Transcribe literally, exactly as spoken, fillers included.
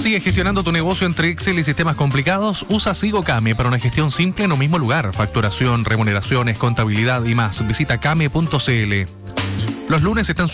Sigue gestionando tu negocio entre Excel y sistemas complicados. Usa SigoCame para una gestión simple en un mismo lugar. Facturación, remuneraciones, contabilidad y más. Visita came punto cl. Los lunes están